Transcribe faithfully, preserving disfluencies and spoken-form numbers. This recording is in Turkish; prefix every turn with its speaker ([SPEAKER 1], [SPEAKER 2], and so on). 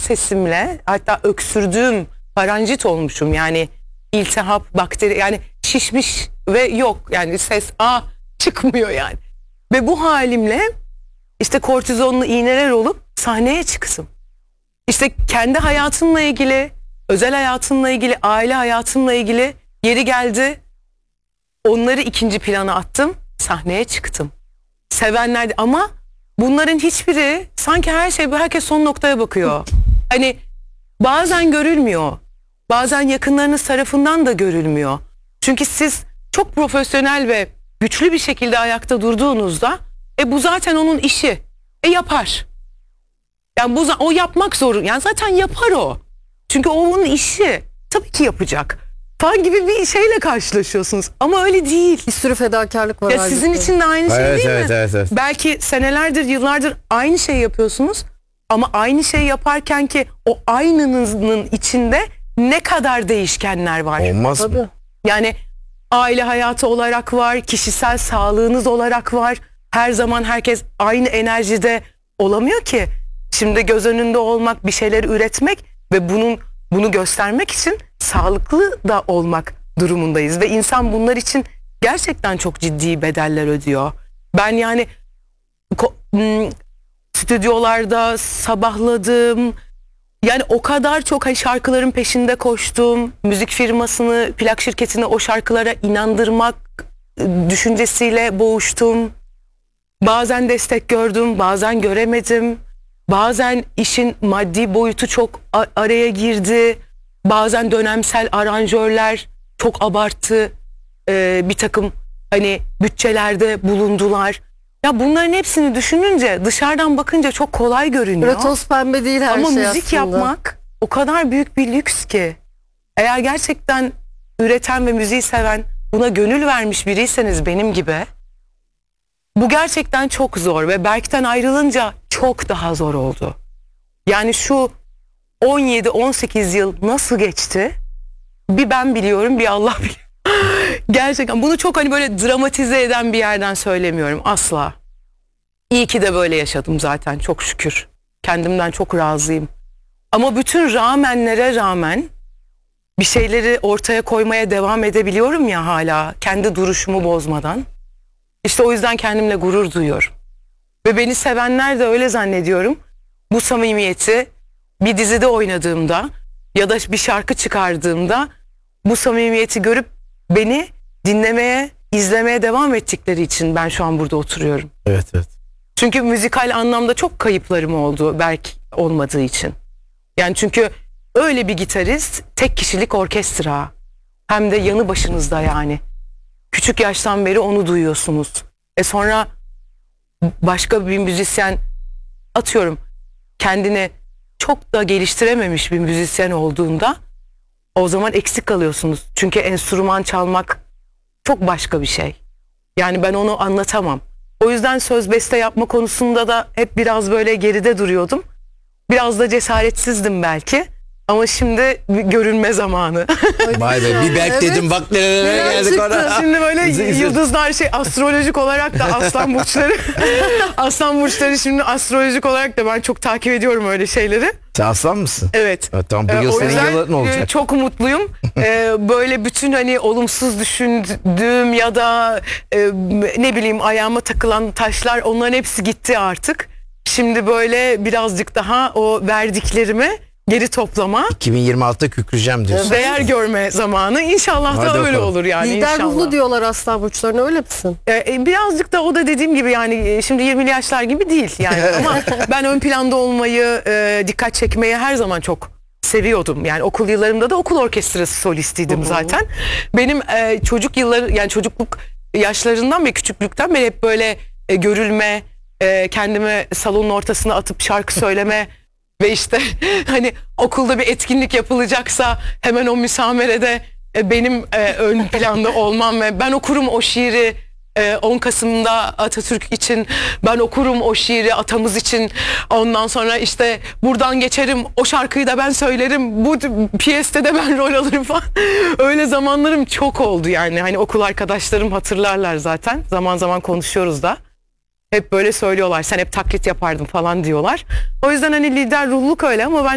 [SPEAKER 1] sesimle, hatta öksürdüğüm, faranjit olmuşum yani, iltihap, bakteri, yani şişmiş ve yok yani, ses a çıkmıyor yani. Ve bu halimle işte kortizonlu iğneler olup sahneye çıktım. İşte kendi hayatımla ilgili, özel hayatımla ilgili, aile hayatımla ilgili yeri geldi, onları ikinci plana attım, sahneye çıktım. Sevenler, ama bunların hiçbiri, sanki her şey, herkes son noktaya bakıyor. Hani bazen görülmüyor, bazen yakınlarınız tarafından da görülmüyor. Çünkü siz çok profesyonel ve güçlü bir şekilde ayakta durduğunuzda, e bu zaten onun işi, e yapar. Yani bu, o yapmak zorun, yani zaten yapar o. Çünkü o onun işi, tabii ki yapacak falan gibi bir şeyle karşılaşıyorsunuz. Ama öyle değil.
[SPEAKER 2] Bir sürü fedakarlık var.
[SPEAKER 1] Ya sizin için de aynı şey
[SPEAKER 3] evet,
[SPEAKER 1] değil
[SPEAKER 3] evet,
[SPEAKER 1] mi?
[SPEAKER 3] Evet, evet.
[SPEAKER 1] Belki senelerdir, yıllardır aynı şeyi yapıyorsunuz. Ama aynı şeyi yaparken ki o aynınızın içinde ne kadar değişkenler var.
[SPEAKER 3] Olmaz
[SPEAKER 2] Tabii.
[SPEAKER 3] mı?
[SPEAKER 1] Yani aile hayatı olarak var, kişisel sağlığınız olarak var. Her zaman herkes aynı enerjide olamıyor ki. Şimdi göz önünde olmak, bir şeyler üretmek ve bunun bunu göstermek için sağlıklı da olmak durumundayız. Ve insan bunlar için gerçekten çok ciddi bedeller ödüyor. Ben yani stüdyolarda sabahladım. Yani o kadar çok şarkıların peşinde koştum. Müzik firmasını, plak şirketini o şarkılara inandırmak düşüncesiyle boğuştum. Bazen destek gördüm, bazen göremedim. Bazen işin maddi boyutu çok araya girdi. Bazen dönemsel aranjörler çok abarttı. Ee, bir takım hani bütçelerde bulundular. Ya bunların hepsini düşününce, dışarıdan bakınca çok kolay görünüyor.
[SPEAKER 2] Böyle toz pembe değil her
[SPEAKER 1] Ama
[SPEAKER 2] şey
[SPEAKER 1] müzik
[SPEAKER 2] aslında.
[SPEAKER 1] yapmak o kadar büyük bir lüks ki. Eğer gerçekten üreten ve müziği seven, buna gönül vermiş biriyseniz benim gibi, bu gerçekten çok zor ve Berk'ten ayrılınca çok daha zor oldu. Yani şu on yedi on sekiz yıl nasıl geçti? Bir ben biliyorum, bir Allah biliyor. Gerçekten bunu çok hani böyle dramatize eden bir yerden söylemiyorum asla. İyi ki de böyle yaşadım zaten, çok şükür. Kendimden çok razıyım. Ama bütün rağmenlere rağmen bir şeyleri ortaya koymaya devam edebiliyorum ya hala, kendi duruşumu bozmadan. İşte o yüzden kendimle gurur duyuyorum. Ve beni sevenler de öyle zannediyorum. Bu samimiyeti bir dizide oynadığımda ya da bir şarkı çıkardığımda bu samimiyeti görüp beni dinlemeye, izlemeye devam ettikleri için ben şu an burada oturuyorum.
[SPEAKER 3] Evet, evet.
[SPEAKER 1] Çünkü müzikal anlamda çok kayıplarım oldu Berk olmadığı için. Yani çünkü öyle bir gitarist, tek kişilik orkestra, hem de yanı başınızda yani. Küçük yaştan beri onu duyuyorsunuz. E sonra başka bir müzisyen, atıyorum kendini çok da geliştirememiş bir müzisyen olduğunda o zaman eksik kalıyorsunuz. Çünkü enstrüman çalmak çok başka bir şey. Yani ben onu anlatamam. O yüzden söz beste yapma konusunda da hep biraz böyle geride duruyordum. Biraz da cesaretsizdim belki. Ama şimdi görünme zamanı.
[SPEAKER 3] Vay be, bir Berk
[SPEAKER 2] Evet.
[SPEAKER 3] dedim, bak nereye geldik orada.
[SPEAKER 1] Şimdi böyle
[SPEAKER 3] İzle, izle.
[SPEAKER 1] yıldızlar şey, astrolojik olarak da aslan burçları aslan burçları şimdi astrolojik olarak da ben çok takip ediyorum öyle şeyleri.
[SPEAKER 3] Sen aslan mısın?
[SPEAKER 1] Evet.
[SPEAKER 3] Evet, tamam, bu
[SPEAKER 1] Ee,
[SPEAKER 3] yıl
[SPEAKER 1] o
[SPEAKER 3] senin
[SPEAKER 1] yüzden
[SPEAKER 3] yılın
[SPEAKER 1] e,
[SPEAKER 3] olacak.
[SPEAKER 1] çok mutluyum. Ee, böyle bütün hani olumsuz düşündüğüm ya da e, ne bileyim ayağıma takılan taşlar, onların hepsi gitti artık. Şimdi böyle birazcık daha o verdiklerimi geri toplama,
[SPEAKER 3] iki bin yirmi altıda kükreyeceğim diyorsun.
[SPEAKER 1] değer görme zamanı. İnşallah da
[SPEAKER 3] Hadi
[SPEAKER 1] öyle
[SPEAKER 3] bakalım.
[SPEAKER 1] olur yani.
[SPEAKER 2] Lider
[SPEAKER 1] inşallah.
[SPEAKER 2] ruhlu diyorlar aslan burçlarına, öyle misin?
[SPEAKER 1] Ee, birazcık da o da dediğim gibi yani şimdi yirmili yaşlar gibi değil yani, ama ben ön planda olmayı, e, dikkat çekmeyi her zaman çok seviyordum. Yani okul yıllarımda da okul orkestrası solistiydim zaten. Benim e, çocuk yılları, yani çocukluk yaşlarından ve küçüklükten beri hep böyle e, görülme, e, kendimi salonun ortasına atıp şarkı söyleme ve işte hani okulda bir etkinlik yapılacaksa hemen o müsamerede e, benim e, ön planda olmam ve ben okurum o şiiri. on Kasım'da Atatürk için ben okurum o şiiri, atamız için. Ondan sonra işte buradan geçerim, o şarkıyı da ben söylerim, bu piyeste de ben rol alırım falan. Öyle zamanlarım çok oldu yani. Hani okul arkadaşlarım hatırlarlar zaten. Zaman zaman konuşuyoruz da. Hep böyle söylüyorlar, sen hep taklit yapardın falan diyorlar. O yüzden hani lider ruhluk öyle, ama ben